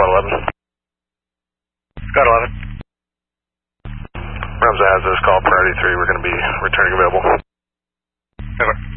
11. Got 11. Ramza has this call, priority 3, we're going to be returning available. Over.